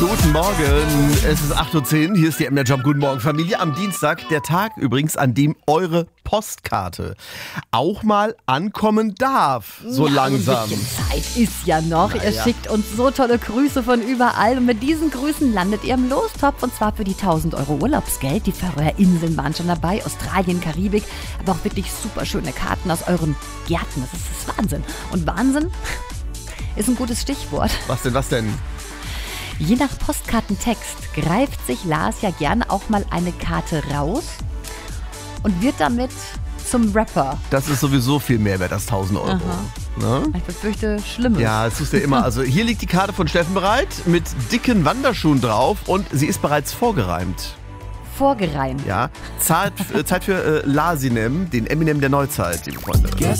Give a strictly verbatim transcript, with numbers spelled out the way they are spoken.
Guten Morgen, es ist acht Uhr zehn, hier ist die MDR Job Guten Morgen Familie. Am Dienstag, der Tag übrigens, an dem eure Postkarte auch mal ankommen darf, so ja, langsam. Ein bisschen Zeit ist ja noch. Na ihr ja. schickt uns so tolle Grüße von überall und mit diesen Grüßen landet ihr im Lostopf und zwar für die tausend Euro Urlaubsgeld. Die Färöerinseln waren schon dabei, Australien, Karibik, aber auch wirklich super schöne Karten aus euren Gärten. Das ist, das ist Wahnsinn. Und Wahnsinn ist ein gutes Stichwort. Was denn, was denn? Je nach Postkartentext greift sich Lars ja gerne auch mal eine Karte raus und wird damit zum Rapper. Das ist sowieso viel mehr wert als tausend Euro. Ne? Ich befürchte Schlimmes. Ja, es ist ja immer. Also hier liegt die Karte von Steffen bereit mit dicken Wanderschuhen drauf und sie ist bereits vorgereimt. Vorgereimt. Ja, Zeit, äh, Zeit für äh, Lasinem, den Eminem der Neuzeit, liebe Freunde.